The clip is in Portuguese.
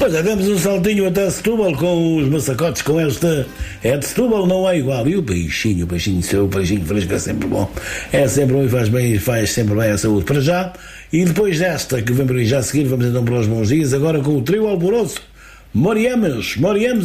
Pois é, demos um saltinho até Setúbal com os massacotes, com esta. É de Setúbal, não é igual. E o peixinho fresco é sempre bom. É sempre bom e faz sempre bem à saúde. Para já, e depois desta que vem por aí já a seguir, vamos então para os bons dias, agora com o trio Alvoroço. Moriamos